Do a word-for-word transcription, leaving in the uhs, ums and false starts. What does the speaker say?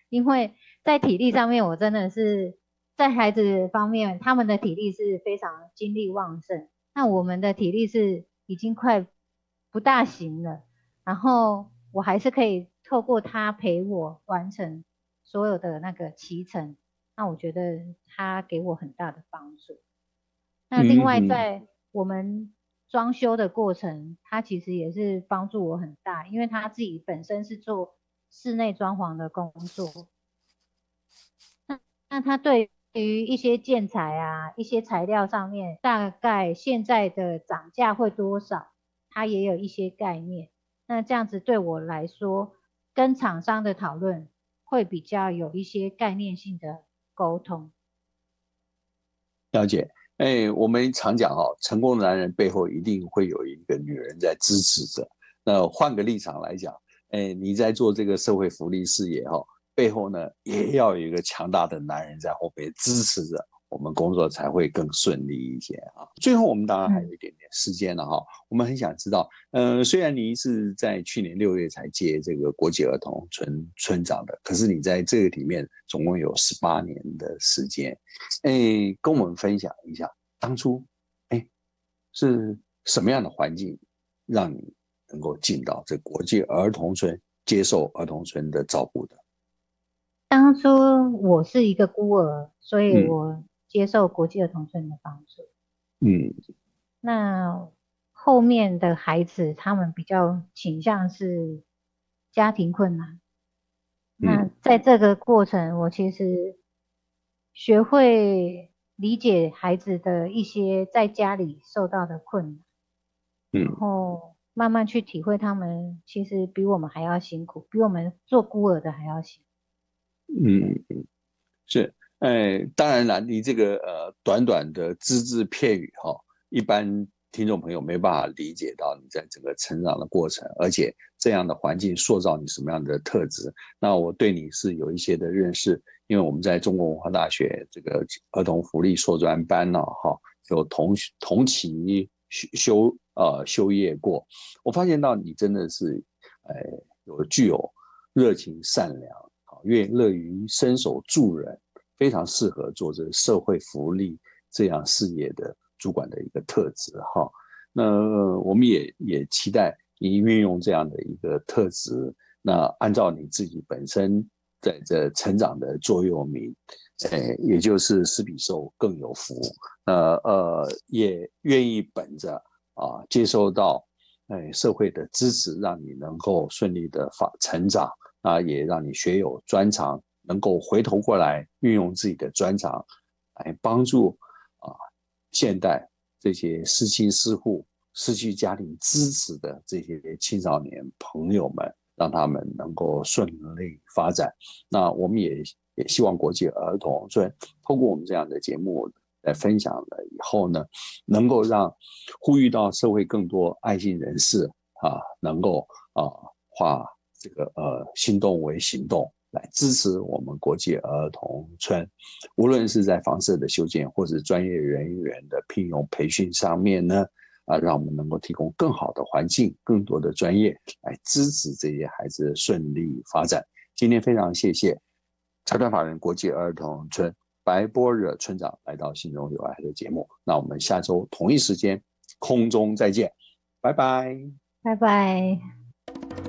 因为在体力上面，我真的是在孩子方面，他们的体力是非常精力旺盛，那我们的体力是已经快不大行了，然后我还是可以透过他陪我完成所有的那个骑程，那我觉得他给我很大的帮助。那另嗯哼。 外在我们装修的过程，他其实也是帮助我很大，因为他自己本身是做室内装潢的工作，那他对于一些建材啊、一些材料上面，大概现在的涨价会多少，他也有一些概念。那这样子对我来说，跟厂商的讨论会比较有一些概念性的沟通。 了解。哎，我们常讲哦，成功的男人背后一定会有一个女人在支持着。那换个立场来讲，哎，你在做这个社会福利事业哈、哦，背后呢也要有一个强大的男人在后面支持着，我们工作才会更顺利一些啊。最后，我们当然还有嗯。 一点点时间了哈、我们很想知道，呃，虽然你是在去年六月才接这个国际儿童村村长的，可是你在这个里面总共有十八年的时间。哎，跟我们分享一下，当初哎是什么样的环境让你能够进到这国际儿童村，接受儿童村的照顾的？ 当初我是一个孤儿，所以嗯我接受国际儿童村的帮助。 嗯那后面的孩子，他们比较倾向是家庭困难。那嗯在这个过程，我其实学会理解孩子的一些在家里受到的困难，然嗯后慢慢去体会他们其实比我们还要辛苦，比我们做孤儿的还要辛苦。 嗯，是。哎，当然了，你这个呃短短的只字片语哈、一般听众朋友没办法理解到你在整个成长的过程，而且这样的环境塑造你什么样的特质。那我对你是有一些的认识，因为我们在中国文化大学这个儿童福利硕专班呢，哈，有同同期修呃修业过，我发现到你真的是，呃，有具有热情善良，好，愿乐于伸手助人，非常适合做这个社会福利这样事业的主管的一个特质哈。那我们也也期待你运用这样的一个特质，那按照你自己本身在这成长的座右铭，呃，也就是施比受更有福，呃呃，也愿意本着啊接受到哎社会的支持，让你能够顺利的发成长，啊，也让你学有专长，能够回头过来运用自己的专长来帮助啊现代这些失亲失户、失去家庭支持的这些青少年朋友们，让他们能够顺利发展。那我们也也希望国际儿童村通过我们这样的节目来分享了以后呢，能够让呼吁到社会更多爱心人士啊，能够啊化这个呃心动为行动，来支持我们国际儿童村，无论是在房舍的修建或者专业人员的聘用培训上面呢，啊，让我们能够提供更好的环境、更多的专业来支持这些孩子的顺利发展。今天非常谢谢财团法人国际儿童村白波惹村长来到心中有爱的节目，那我们下周同一时间空中再见，拜拜。 拜拜。